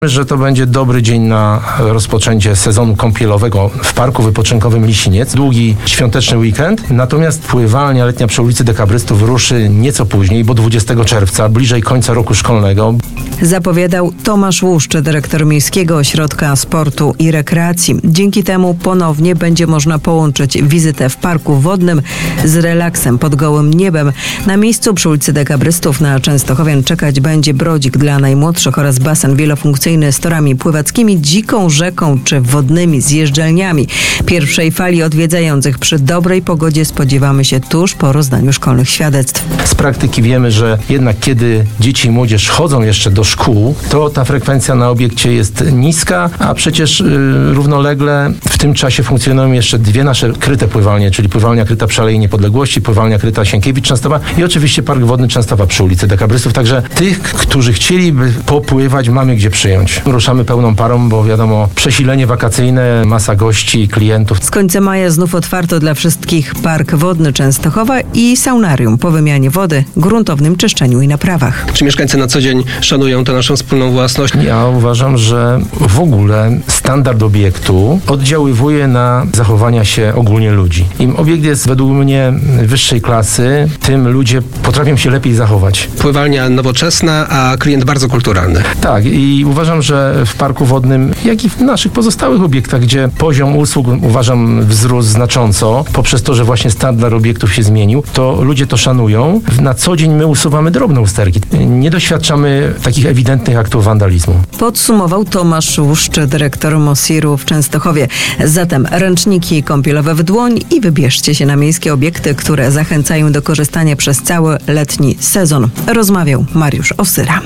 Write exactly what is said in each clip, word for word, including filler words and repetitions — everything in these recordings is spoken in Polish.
Że to będzie dobry dzień na rozpoczęcie sezonu kąpielowego w Parku Wypoczynkowym Lisiniec. Długi świąteczny weekend. Natomiast pływalnia letnia przy ulicy Dekabrystów ruszy nieco później, bo dwudziestego czerwca, bliżej końca roku szkolnego. Zapowiadał Tomasz Łuszcz, dyrektor Miejskiego Ośrodka Sportu i Rekreacji. Dzięki temu ponownie będzie można połączyć wizytę w parku wodnym z relaksem pod gołym niebem. Na miejscu przy ulicy Dekabrystów na Częstochowian czekać będzie brodzik dla najmłodszych oraz basen wielofunkcyjny z torami pływackimi, dziką rzeką czy wodnymi zjeżdżalniami. Pierwszej fali odwiedzających przy dobrej pogodzie spodziewamy się tuż po rozdaniu szkolnych świadectw. Z praktyki wiemy, że jednak kiedy dzieci i młodzież chodzą jeszcze do szkół, to ta frekwencja na obiekcie jest niska, a przecież yy, równolegle w tym czasie funkcjonują jeszcze dwie nasze kryte pływalnie, czyli pływalnia kryta przy Alei Niepodległości, pływalnia kryta Sienkiewicz Częstochowa i oczywiście Park Wodny Częstochowa przy ulicy Dekabrystów. Także tych, którzy chcieliby popływać, mamy gdzie przyjąć. Ruszamy pełną parą, bo wiadomo, przesilenie wakacyjne, masa gości, klientów. Z końca maja znów otwarto dla wszystkich Park Wodny Częstochowa i saunarium po wymianie wody, gruntownym czyszczeniu i naprawach. Czy mieszkańcy na co dzień szanują tę naszą wspólną własność? Ja uważam, że w ogóle standard obiektu oddziaływuje na zachowania się ogólnie ludzi. Im obiekt jest według mnie wyższej klasy, tym ludzie potrafią się lepiej zachować. Pływalnia nowoczesna, a klient bardzo kulturalny. Tak, i uważam, że w Parku Wodnym, jak i w naszych pozostałych obiektach, gdzie poziom usług, uważam, wzrósł znacząco, poprzez to, że właśnie standard obiektów się zmienił, to ludzie to szanują. Na co dzień my usuwamy drobne usterki. Nie doświadczamy takich ewidentnych aktów wandalizmu. Podsumował Tomasz Łuszcz, dyrektor Mosiru w Częstochowie. Zatem ręczniki kąpielowe w dłoń i wybierzcie się na miejskie obiekty, które zachęcają do korzystania przez cały letni sezon. Rozmawiał Mariusz Osyra.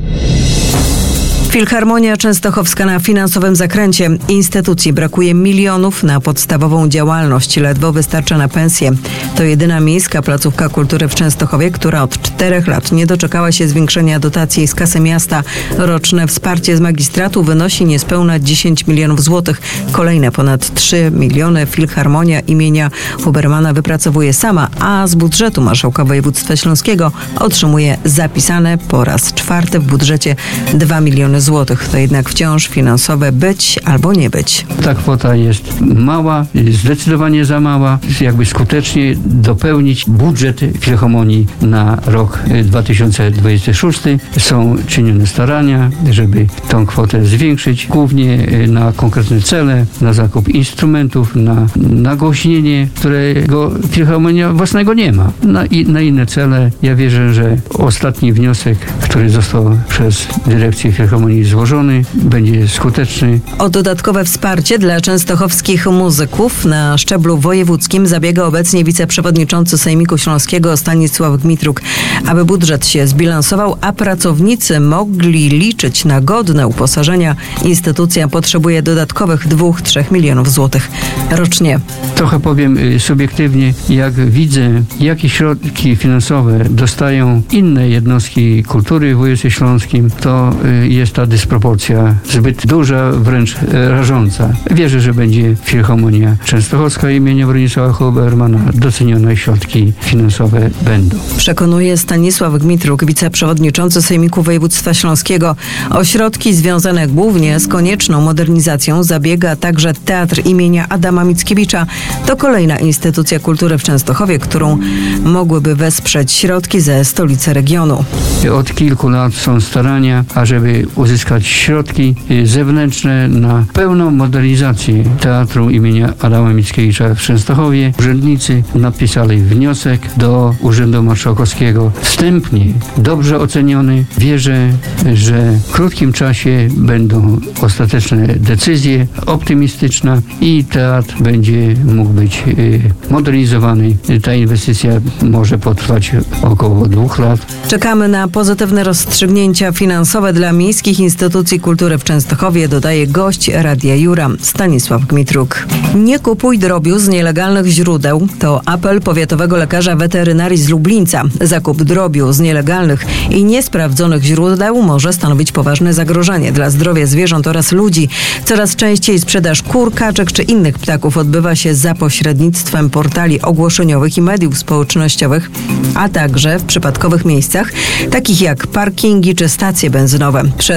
Filharmonia Częstochowska na finansowym zakręcie. Instytucji brakuje milionów na podstawową działalność. Ledwo wystarcza na pensję. To jedyna miejska placówka kultury w Częstochowie, która od czterech lat nie doczekała się zwiększenia dotacji z kasy miasta. Roczne wsparcie z magistratu wynosi niespełna dziesięć milionów złotych. Kolejne ponad trzy miliony Filharmonia imienia Hubermana wypracowuje sama, a z budżetu Marszałka Województwa Śląskiego otrzymuje zapisane po raz czwarty w budżecie dwa miliony złotych. To jednak wciąż finansowe być albo nie być. Ta kwota jest mała, zdecydowanie za mała. Jakby skutecznie dopełnić budżet Filharmonii na rok dwa tysiące dwudziesty szósty. Są czynione starania, żeby tą kwotę zwiększyć, głównie na konkretne cele, na zakup instrumentów, na nagłośnienie, którego Filharmonia własnego nie ma. Na, i, na inne cele. Ja wierzę, że ostatni wniosek, który został przez dyrekcję Filharmonii złożony, będzie skuteczny. O dodatkowe wsparcie dla częstochowskich muzyków na szczeblu wojewódzkim zabiega obecnie wiceprzewodniczący Sejmiku Śląskiego Stanisław Gmitruk. Aby budżet się zbilansował, a pracownicy mogli liczyć na godne uposażenia, instytucja potrzebuje dodatkowych dwóch do trzech milionów złotych rocznie. Trochę powiem subiektywnie, jak widzę, jakie środki finansowe dostają inne jednostki kultury w województwie śląskim, to jest ta dysproporcja zbyt duża, wręcz rażąca. Wierzę, że będzie Filharmonia Częstochowska imienia Bronisława Hubermana docenione i środki finansowe będą. Przekonuje Stanisław Gmitruk, wiceprzewodniczący Sejmiku Województwa Śląskiego. O środki związane głównie z konieczną modernizacją zabiega także Teatr imienia Adama Mickiewicza. To kolejna instytucja kultury w Częstochowie, którą mogłyby wesprzeć środki ze stolicy regionu. Od kilku lat są starania, ażeby uzyskać środki zewnętrzne na pełną modernizację Teatru imienia Adama Mickiewicza w Częstochowie. Urzędnicy napisali wniosek do Urzędu Marszałkowskiego. Wstępnie dobrze oceniony. Wierzę, że w krótkim czasie będą ostateczne decyzje, optymistyczna i teatr będzie mógł być modernizowany. Ta inwestycja może potrwać około dwóch lat. Czekamy na pozytywne rozstrzygnięcia finansowe dla miejskich instytucji kultury w Częstochowie, dodaje gość Radia Jura Stanisław Gmitruk. Nie kupuj drobiu z nielegalnych źródeł. To apel powiatowego lekarza weterynarii z Lublińca. Zakup drobiu z nielegalnych i niesprawdzonych źródeł może stanowić poważne zagrożenie dla zdrowia zwierząt oraz ludzi. Coraz częściej sprzedaż kur, kaczek czy innych ptaków odbywa się za pośrednictwem portali ogłoszeniowych i mediów społecznościowych, a także w przypadkowych miejscach, takich jak parkingi czy stacje benzynowe. Przed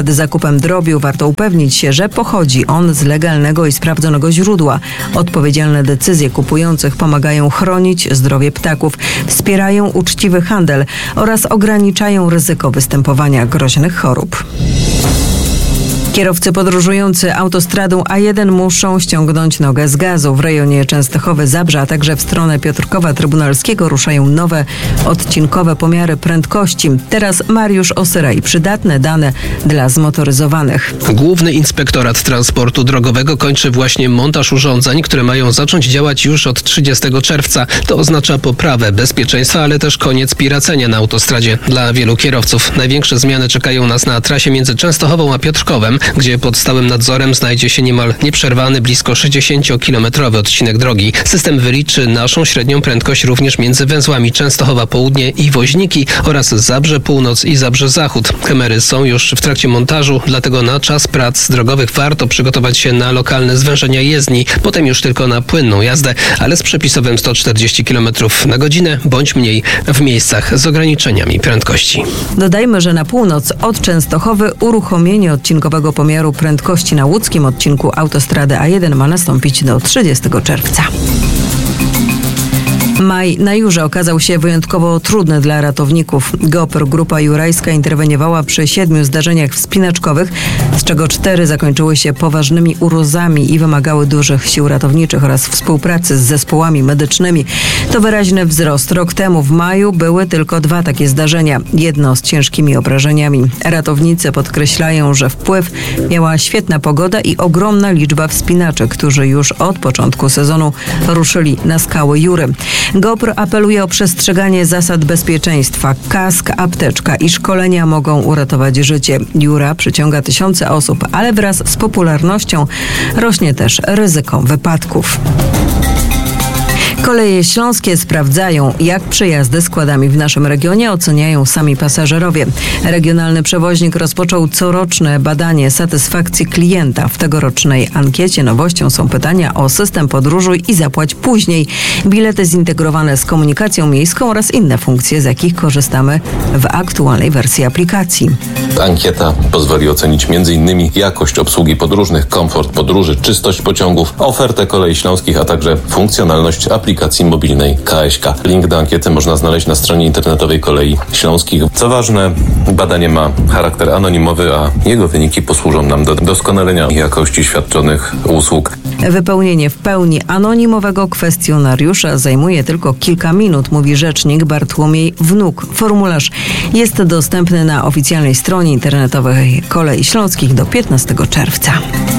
Przed zakupem drobiu warto upewnić się, że pochodzi on z legalnego i sprawdzonego źródła. Odpowiedzialne decyzje kupujących pomagają chronić zdrowie ptaków, wspierają uczciwy handel oraz ograniczają ryzyko występowania groźnych chorób. Kierowcy podróżujący autostradą A jeden muszą ściągnąć nogę z gazu. W rejonie Częstochowy-Zabrza, a także w stronę Piotrkowa Trybunalskiego ruszają nowe odcinkowe pomiary prędkości. Teraz Mariusz Osyra i przydatne dane dla zmotoryzowanych. Główny Inspektorat Transportu Drogowego kończy właśnie montaż urządzeń, które mają zacząć działać już od trzydziestego czerwca. To oznacza poprawę bezpieczeństwa, ale też koniec piracenia na autostradzie. Dla wielu kierowców największe zmiany czekają nas na trasie między Częstochową a Piotrkowem, gdzie pod stałym nadzorem znajdzie się niemal nieprzerwany, blisko sześćdziesięciokilometrowy odcinek drogi. System wyliczy naszą średnią prędkość również między węzłami Częstochowa Południe i Woźniki oraz Zabrze Północ i Zabrze Zachód. Kamery są już w trakcie montażu, dlatego na czas prac drogowych warto przygotować się na lokalne zwężenia jezdni, potem już tylko na płynną jazdę, ale z przepisowym sto czterdzieści kilometrów na godzinę bądź mniej w miejscach z ograniczeniami prędkości. Dodajmy, że na północ od Częstochowy uruchomienie odcinkowego pomiaru prędkości na łódzkim odcinku autostrady A jeden ma nastąpić do trzydziestego czerwca. Maj na Jurze okazał się wyjątkowo trudny dla ratowników. GOPR Grupa Jurajska interweniowała przy siedmiu zdarzeniach wspinaczkowych, z czego cztery zakończyły się poważnymi urazami i wymagały dużych sił ratowniczych oraz współpracy z zespołami medycznymi. To wyraźny wzrost. Rok temu w maju były tylko dwa takie zdarzenia, jedno z ciężkimi obrażeniami. Ratownicy podkreślają, że wpływ miała świetna pogoda i ogromna liczba wspinaczy, którzy już od początku sezonu ruszyli na skały Jury. GOPR apeluje o przestrzeganie zasad bezpieczeństwa. Kask, apteczka i szkolenia mogą uratować życie. Jura przyciąga tysiące osób, ale wraz z popularnością rośnie też ryzyko wypadków. Koleje śląskie sprawdzają, jak przejazdy składami w naszym regionie oceniają sami pasażerowie. Regionalny przewoźnik rozpoczął coroczne badanie satysfakcji klienta. W tegorocznej ankiecie nowością są pytania o system podróżuj i zapłać później, bilety zintegrowane z komunikacją miejską oraz inne funkcje, z jakich korzystamy w aktualnej wersji aplikacji. Ankieta pozwoli ocenić między innymi jakość obsługi podróżnych, komfort podróży, czystość pociągów, ofertę kolei śląskich, a także funkcjonalność aplikacji mobilnej K S K. Link do ankiety można znaleźć na stronie internetowej Kolei Śląskich. Co ważne, badanie ma charakter anonimowy, a jego wyniki posłużą nam do doskonalenia jakości świadczonych usług. Wypełnienie w pełni anonimowego kwestionariusza zajmuje tylko kilka minut, mówi rzecznik Bartłomiej Wnuk. Formularz jest dostępny na oficjalnej stronie internetowej Kolei Śląskich do piętnastego czerwca.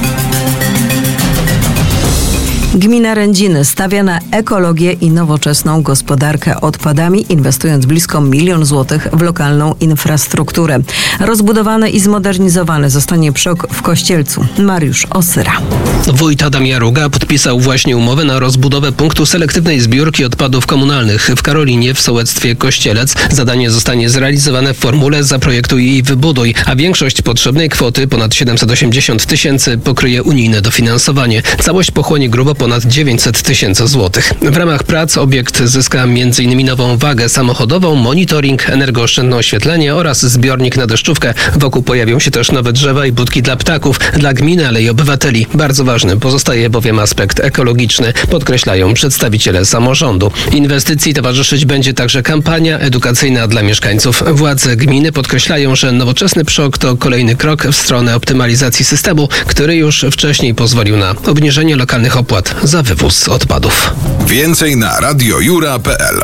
Gmina Rędziny stawia na ekologię i nowoczesną gospodarkę odpadami, inwestując blisko milion złotych w lokalną infrastrukturę. Rozbudowany i zmodernizowany zostanie przok w Kościelcu. Mariusz Osyra. Wójt Adam Jaruga podpisał właśnie umowę na rozbudowę punktu selektywnej zbiórki odpadów komunalnych w Karolinie w sołectwie Kościelec. Zadanie zostanie zrealizowane w formule zaprojektuj i wybuduj, a większość potrzebnej kwoty, ponad siedemset osiemdziesiąt tysięcy, pokryje unijne dofinansowanie. Całość pochłonie grubo ponad dziewięćset tysięcy złotych. W ramach prac obiekt zyska między innymi nową wagę samochodową, monitoring, energooszczędne oświetlenie oraz zbiornik na deszczówkę. Wokół pojawią się też nowe drzewa i budki dla ptaków, dla gminy, ale i obywateli. Bardzo ważny pozostaje bowiem aspekt ekologiczny, podkreślają przedstawiciele samorządu. Inwestycji towarzyszyć będzie także kampania edukacyjna dla mieszkańców. Władze gminy podkreślają, że nowoczesny przok to kolejny krok w stronę optymalizacji systemu, który już wcześniej pozwolił na obniżenie lokalnych opłat za wywóz odpadów. Więcej na radio jura kropka p l.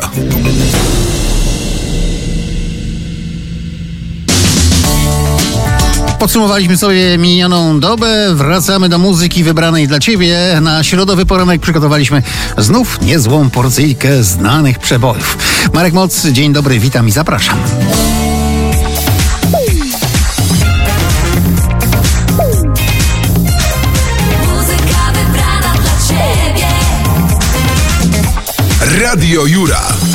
Podsumowaliśmy sobie minioną dobę, wracamy do muzyki wybranej dla Ciebie. Na środowy poranek przygotowaliśmy znów niezłą porcyjkę znanych przebojów. Marek Moc, dzień dobry, witam i zapraszam. Radio Jura.